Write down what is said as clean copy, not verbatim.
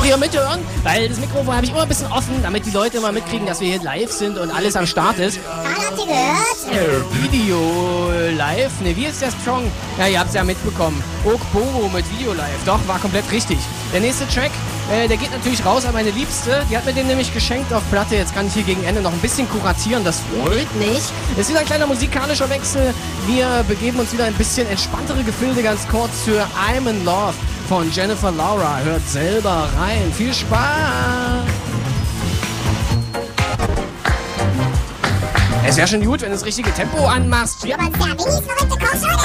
hier mithören, weil das Mikrofon habe ich immer ein bisschen offen, damit die Leute mal mitkriegen, dass wir hier live sind und alles am Start ist. Habt ihr gehört? Video live? Ne, wie ist der Strong? Ja, ihr habt es ja mitbekommen. Okporo mit Video live. Doch, war komplett richtig. Der nächste Track, der geht natürlich raus an meine Liebste. Die hat mir den nämlich geschenkt auf Platte. Jetzt kann ich hier gegen Ende noch ein bisschen kuratieren. Das wollt nicht. Ist wieder ein kleiner musikalischer Wechsel. Wir begeben uns wieder ein bisschen entspanntere Gefilde ganz kurz für I'm in Love von Jennifer Laura. Hört selber rein. Viel Spaß! Es wäre schon gut, wenn du das richtige Tempo anmachst. Aber der Winnie ist noch in der Kochschule.